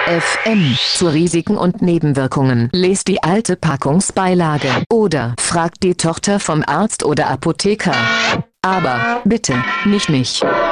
FM zu Risiken und Nebenwirkungen. Lest die alte Packungsbeilage oder fragt die Tochter vom Arzt oder Apotheker. Aber bitte nicht mich.